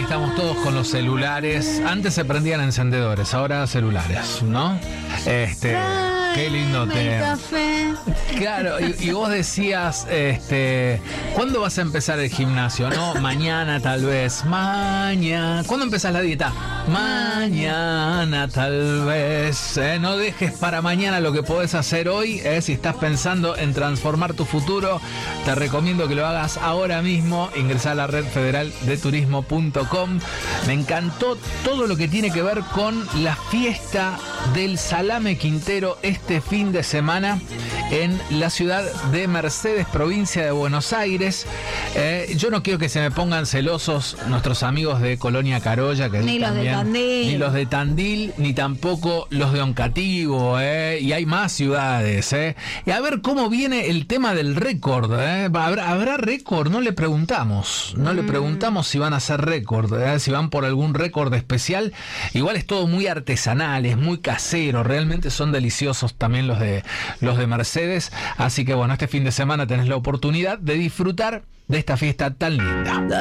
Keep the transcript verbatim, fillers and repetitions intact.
estamos todos con los celulares. Antes se prendían encendedores, ahora celulares, ¿no? Este, qué lindo tema. Claro, y, y vos decías, este, ¿cuándo vas a empezar el gimnasio? No, mañana tal vez. Mañana. ¿Cuándo empezás la dieta? Mañana tal vez. ¿eh? No dejes para mañana lo que podés hacer hoy. ¿eh? Si estás pensando en transformar tu futuro, te recomiendo que lo hagas ahora mismo. Ingresá a la red federal de turismo punto com. Me encantó todo lo que tiene que ver con la fiesta del Salame Quintero este fin de semana en la ciudad de Mercedes, provincia de Buenos Aires. Eh, yo no quiero que se me pongan celosos nuestros amigos de Colonia Carolla, que ni también, los de Tandil, ni los de Tandil, ni tampoco los de Oncativo, eh, y hay más ciudades. Eh. Y a ver cómo viene el tema del récord. Eh. ¿Habrá, ¿Habrá récord? No le preguntamos. No mm. le preguntamos si van a hacer récord, eh, si van por algún récord especial. Igual es todo muy artesanal, es muy casero. Realmente son deliciosos también los de los de Mercedes. Así que bueno, este fin de semana tenés la oportunidad de disfrutar de esta fiesta tan linda.